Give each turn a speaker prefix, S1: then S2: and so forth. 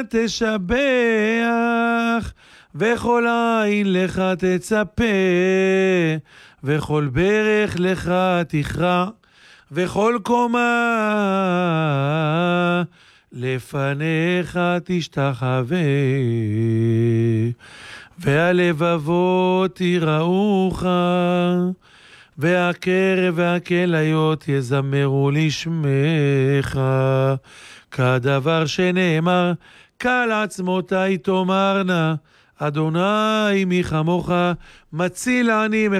S1: תשבח, וכל עין לך תצפה, וכל ברך לך תכרע, וכל קומה לפניך תשתחווה, והלבבות יראוך, והקרב והכליות יזמרו לשמך, כדבר שנאמר, קל עצמותי תאמרנה, אדוני מי כמוך, מציל עני